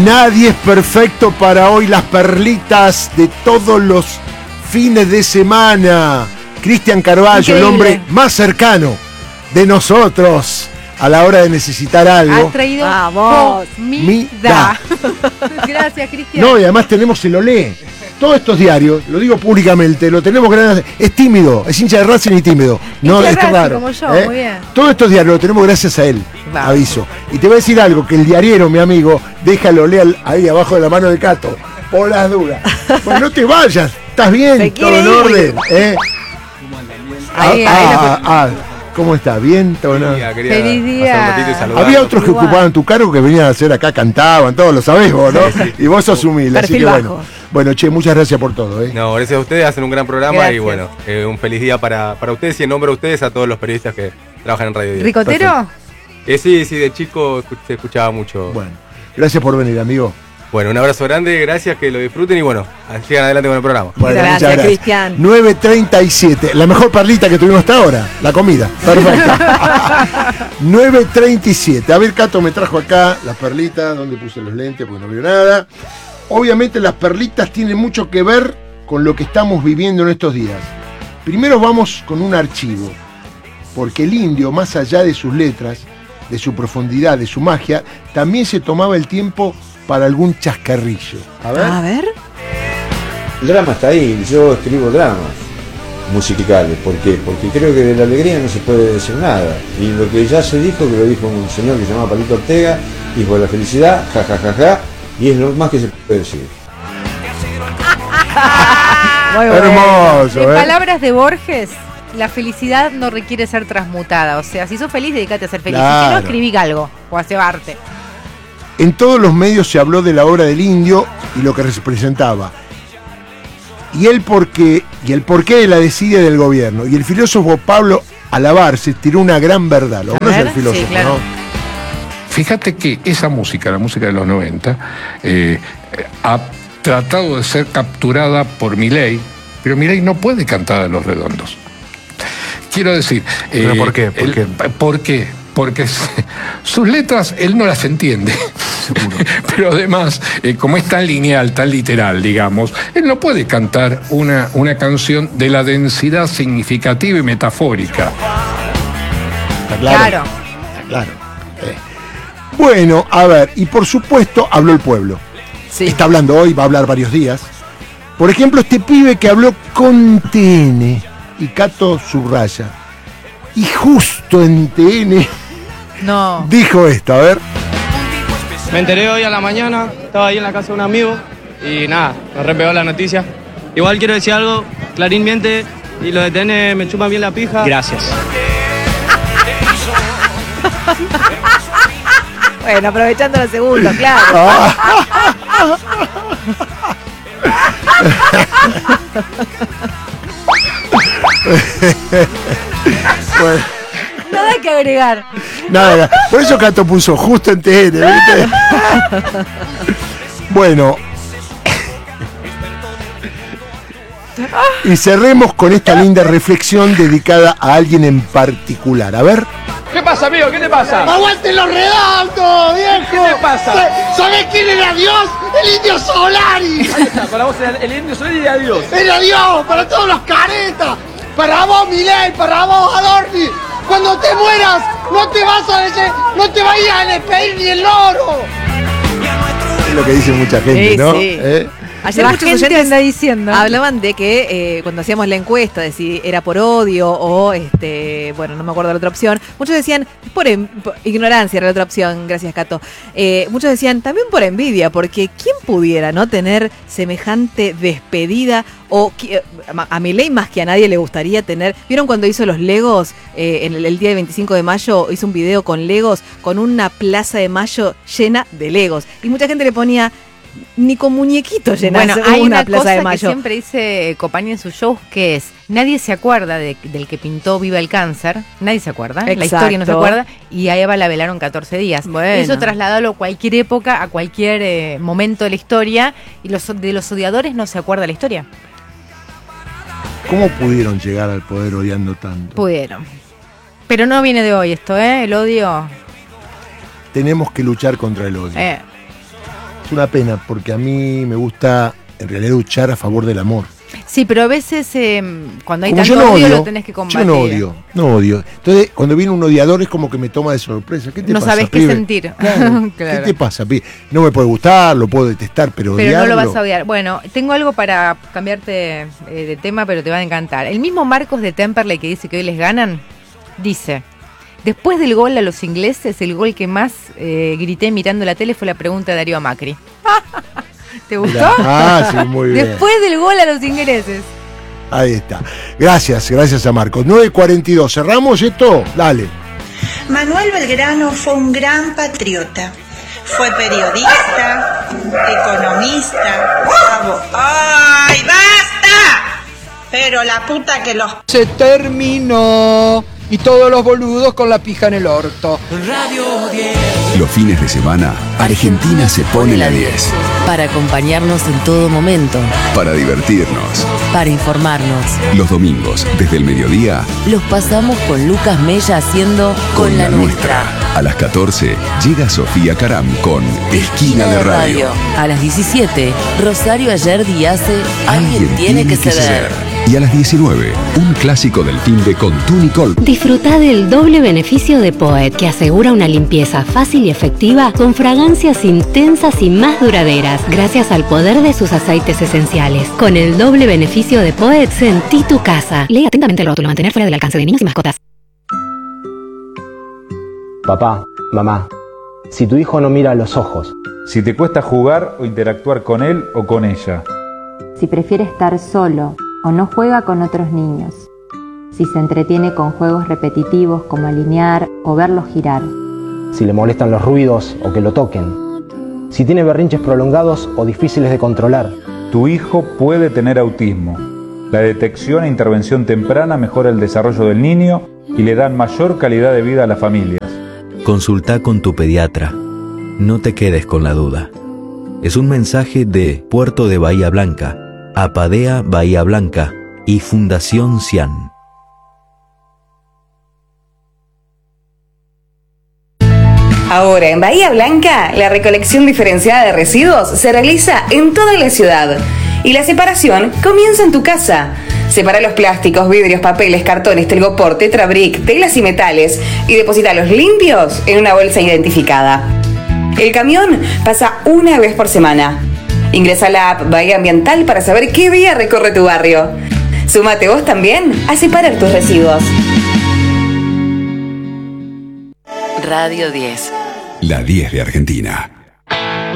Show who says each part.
Speaker 1: Nadie es perfecto para hoy, las perlitas de todos los fines de semana. Cristian Carballo,
Speaker 2: increíble,
Speaker 1: el hombre más cercano de nosotros a la hora de necesitar algo.
Speaker 2: Has traído
Speaker 1: comida.
Speaker 2: Gracias, Cristian.
Speaker 1: No, y además tenemos, se lo lee. Todos estos diarios, lo digo públicamente, lo tenemos gracias. Es tímido, es hincha de Racing y tímido. No,
Speaker 2: Hincha de
Speaker 1: es
Speaker 2: Racing,
Speaker 1: raro.
Speaker 2: como yo, muy bien.
Speaker 1: Todos estos diarios lo tenemos gracias a él.
Speaker 2: Vamos.
Speaker 1: Aviso. Y te voy a decir algo, que el diariero, mi amigo, déjalo leer ahí abajo de la mano de Cato. Por las dudas. Pues no te vayas, estás bien, todo en orden. ¿Cómo está? ¿Bien? ¿Todo en orden?
Speaker 2: Feliz día.
Speaker 1: Había otros que ocupaban tu cargo que venían a hacer acá, cantaban, todos lo sabés vos, ¿no? Sí. Y vos sos humilde, así que bueno. Bueno, che, muchas gracias por todo.
Speaker 3: No, gracias a ustedes, hacen un gran programa.
Speaker 2: Gracias.
Speaker 3: Y bueno, un feliz día para ustedes y en nombre de ustedes a todos los periodistas que trabajan en Radio 10.
Speaker 2: ¿Ricotero?
Speaker 3: Sí, de chico se escuchaba mucho.
Speaker 1: Bueno, gracias por venir, amigo.
Speaker 3: Bueno, un abrazo grande, gracias, que lo disfruten y bueno, sigan adelante con el programa.
Speaker 1: Bueno,
Speaker 2: gracias, Cristian.
Speaker 1: 9:37, la mejor perlita que tuvimos hasta ahora, la comida, perfecta. 9:37, a ver, Cato me trajo acá las perlitas, donde puse los lentes porque no veo nada. Obviamente las perlitas tienen mucho que ver con lo que estamos viviendo en estos días. Primero vamos con un archivo, porque el indio, más allá de sus letras, de su profundidad, de su magia, también se tomaba el tiempo para algún chascarrillo. A ver.
Speaker 4: El drama está ahí, yo escribo dramas musicales. ¿Por qué? Porque creo que de la alegría no se puede decir nada. Y lo que ya se dijo, que lo dijo un señor que se llama Palito Ortega, dijo de la felicidad, ja, y es lo más que se puede decir.
Speaker 2: Muy bueno.
Speaker 1: Hermoso,
Speaker 2: De palabras de Borges, la felicidad no requiere ser transmutada. O sea, si sos feliz, dedícate a ser feliz.
Speaker 1: Claro.
Speaker 2: Si no, escribí algo o hace arte.
Speaker 1: En todos los medios se habló de la obra del indio y lo que representaba. Y el porqué de la desidia del gobierno. Y el filósofo Pablo Alabarce tiró una gran verdad. Lo conoce el filósofo,
Speaker 2: sí, claro.
Speaker 1: ¿no?
Speaker 5: Fíjate que esa música, la música de los 90, ha tratado de ser capturada por Milei, pero Milei no puede cantar a Los Redondos. Quiero decir...
Speaker 1: ¿Pero por qué?
Speaker 5: ¿Por qué? Porque sus letras él no las entiende. Seguro. Pero además, como es tan lineal, tan literal, digamos, él no puede cantar una canción de la densidad significativa y metafórica.
Speaker 1: Está claro. Está claro. Bueno, a ver, y por supuesto habló el pueblo.
Speaker 2: Sí.
Speaker 1: Está hablando hoy, va a hablar varios días. Por ejemplo, este pibe que habló con TN, y Cato subraya, y justo en TN
Speaker 2: No.
Speaker 1: dijo esto, a ver.
Speaker 6: Me enteré hoy a la mañana, estaba ahí en la casa de un amigo y nada, me re pegó la noticia. Igual quiero decir algo, Clarín miente y los de TN me chupan bien la pija. Gracias.
Speaker 2: Bueno, aprovechando los segundos, claro.
Speaker 1: Bueno,
Speaker 2: Nada que agregar.
Speaker 1: nada, por eso Cato puso justo en TN, ¿viste? Bueno. Y cerremos con esta linda reflexión dedicada a alguien en particular. A ver.
Speaker 6: ¿Qué pasa, amigo? ¿Qué te pasa?
Speaker 7: ¡Aguanten los redondos, viejo!
Speaker 6: ¿Qué te pasa?
Speaker 7: ¿Sabés quién era Dios? ¡El Indio Solari!
Speaker 6: Ahí está, para vos el indio Solari de Dios.
Speaker 7: ¡Era Dios! ¡Para todos los caretas! ¡Para vos, Milei! ¡Para vos, Adorni! Cuando te mueras, no te vas a ir a despedir ni el loro.
Speaker 1: Es lo que dice mucha gente,
Speaker 2: Sí,
Speaker 1: ¿no?
Speaker 2: sí.
Speaker 8: Ayer
Speaker 2: La
Speaker 8: muchos
Speaker 2: gente
Speaker 8: oyentes
Speaker 2: anda diciendo.
Speaker 8: hablaban de que cuando hacíamos la encuesta de si era por odio o bueno, no me acuerdo la otra opción, muchos decían por ignorancia era la otra opción, gracias Cato. Muchos decían también por envidia, porque quién pudiera no tener semejante despedida o a Milei más que a nadie le gustaría tener. ¿Vieron cuando hizo los Legos en el día del 25 de mayo? Hizo un video con Legos, con una plaza de Mayo llena de Legos y mucha gente le ponía ni con muñequitos llenas
Speaker 2: hay
Speaker 8: una
Speaker 2: una
Speaker 8: plaza
Speaker 2: cosa
Speaker 8: de Mayo.
Speaker 2: que siempre dice Copani en sus shows, que es, nadie se acuerda del que pintó Viva el Cáncer, nadie se acuerda, la
Speaker 8: Exacto.
Speaker 2: historia no se acuerda, y a Eva la velaron 14 días.
Speaker 8: Bueno.
Speaker 2: Eso trasladalo a cualquier época, a cualquier momento de la historia, y de los odiadores no se acuerda la historia.
Speaker 1: ¿Cómo pudieron llegar al poder odiando tanto?
Speaker 2: Pudieron. Pero no viene de hoy esto, el odio.
Speaker 1: Tenemos que luchar contra el odio. Es una pena, porque a mí me gusta en realidad luchar a favor del amor.
Speaker 2: Sí, pero a veces cuando hay
Speaker 1: Como
Speaker 2: tanto
Speaker 1: yo no
Speaker 2: odio
Speaker 1: odio,
Speaker 2: lo tenés que combatir.
Speaker 1: yo no odio. Entonces, cuando viene un odiador es como que me toma de sorpresa. ¿Qué te
Speaker 2: No
Speaker 1: pasa,
Speaker 2: sabés qué
Speaker 1: pibe?
Speaker 2: sentir.
Speaker 1: Claro.
Speaker 2: Claro.
Speaker 1: ¿Qué te pasa, pibe? No me puede gustar, lo puedo detestar, pero
Speaker 2: Pero
Speaker 1: odiarlo.
Speaker 2: no lo vas a odiar. Bueno, tengo algo para cambiarte de tema, pero te va a encantar. El mismo Marcos de Temperley que dice que hoy les ganan, dice: después del gol a los ingleses, el gol que más grité mirando la tele fue la pregunta de Darío a Macri. ¿Te gustó?
Speaker 1: Ah, sí, muy bien.
Speaker 2: Después del gol a los ingleses.
Speaker 1: Ahí está. Gracias a Marcos. 9:42. ¿Cerramos esto? Dale.
Speaker 9: Manuel Belgrano fue un gran patriota. Fue periodista, economista, abogado. ¡Ay, basta! Pero la puta que los...
Speaker 7: Se terminó. Y todos los boludos con la pija en el orto.
Speaker 10: Los fines de semana, Argentina se pone la 10.
Speaker 11: Para acompañarnos en todo momento.
Speaker 10: Para divertirnos.
Speaker 11: Para informarnos.
Speaker 10: Los domingos, desde el mediodía,
Speaker 11: los pasamos con Lucas Mella haciendo Con la Nuestra.
Speaker 10: A las 14 llega Sofía Caram con Esquina de Radio.
Speaker 11: A las 17, Rosario Ayerdi hace Alguien tiene que ceder.
Speaker 10: Y a las 19, un clásico del fin de con tu Nicole.
Speaker 12: Disfruta del doble beneficio de Poet, que asegura una limpieza fácil y efectiva con fragancias intensas y más duraderas, gracias al poder de sus aceites esenciales. Con el doble beneficio de Poet, sentí tu casa. Lee atentamente el rótulo. Mantener fuera del alcance de niños y mascotas.
Speaker 13: Papá, mamá, si tu hijo no mira a los ojos,
Speaker 14: si te cuesta jugar o interactuar con él o con ella,
Speaker 15: si prefiere estar solo o no juega con otros niños, si se entretiene con juegos repetitivos como alinear o verlos girar,
Speaker 13: si le molestan los ruidos o que lo toquen, si tiene berrinches prolongados o difíciles de controlar.
Speaker 14: Tu hijo puede tener autismo. La detección e intervención temprana mejora el desarrollo del niño y le dan mayor calidad de vida a las familias.
Speaker 16: Consulta con tu pediatra. No te quedes con la duda. Es un mensaje de Puerto de Bahía Blanca, Apadea Bahía Blanca y Fundación CIAN.
Speaker 17: Ahora en Bahía Blanca, la recolección diferenciada de residuos se realiza en toda la ciudad y la separación comienza en tu casa. Separa los plásticos, vidrios, papeles, cartones, telgopor, tetrabric, telas y metales y deposítalos limpios en una bolsa identificada. El camión pasa una vez por semana. Ingresa a la app Bahía Ambiental para saber qué día recorre tu barrio. Súmate vos también a separar tus residuos.
Speaker 11: Radio 10.
Speaker 10: La 10 de Argentina.